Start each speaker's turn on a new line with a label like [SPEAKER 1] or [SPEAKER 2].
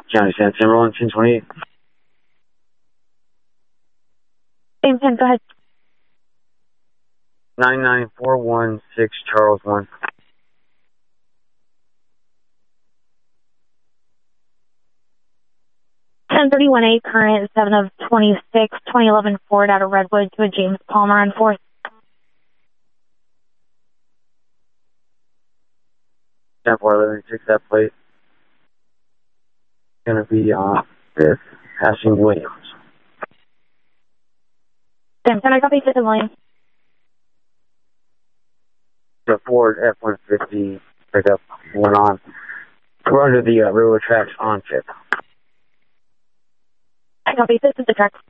[SPEAKER 1] County San Tim, rolling 1028.
[SPEAKER 2] Same 10, go ahead.
[SPEAKER 1] 99416 Charles 1.
[SPEAKER 2] $10.31 current 7 of 26, 2011 Ford out of Redwood to a James Palmer on 4th.
[SPEAKER 1] 10-4-11, 6 that plate. Gonna be on 5th, passing Williams.
[SPEAKER 2] 10, I copy 5th and Williams.
[SPEAKER 1] The Ford F-150 pickup went on. We're under the railroad tracks on 5th.
[SPEAKER 2] I copy 5th is the tracks.